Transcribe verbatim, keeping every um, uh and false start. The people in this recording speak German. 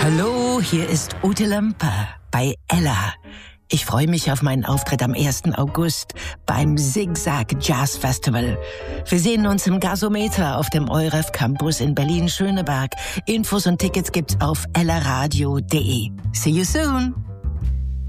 Hallo, hier ist Ute Lamper bei Ella. Ich freue mich auf meinen Auftritt am ersten August beim Zigzag Jazz Festival. Wir sehen uns im Gasometer auf dem Euref Campus in Berlin-Schöneberg. Infos und Tickets gibt's auf ellaradio punkt de. See you soon!